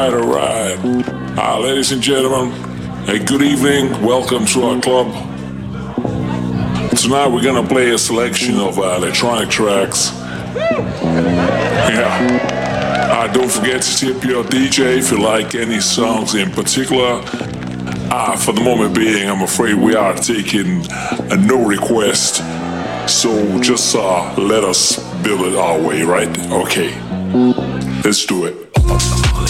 alright. Ladies and gentlemen, hey, good evening. Welcome to our club. Tonight we're gonna play a selection of electronic tracks. Yeah. Don't forget to tip your DJ if you like any songs in particular. For the moment being, I'm afraid we are taking a no request. So just let us build it our way, right? Okay. Let's do it.